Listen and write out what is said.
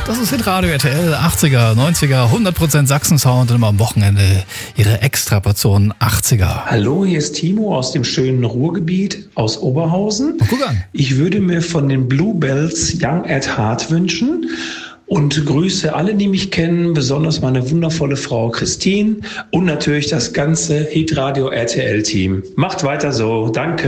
Das ist Hitradio RTL, 80er, 90er, 100% Sachsen-Sound und immer am Wochenende ihre Extraportion 80er. Hallo, hier ist Timo aus dem schönen Ruhrgebiet aus Oberhausen. Guck an. Ich würde mir von den Bluebells Young at Heart wünschen und grüße alle, die mich kennen, besonders meine wundervolle Frau Christine und natürlich das ganze Hitradio RTL-Team. Macht weiter so, danke.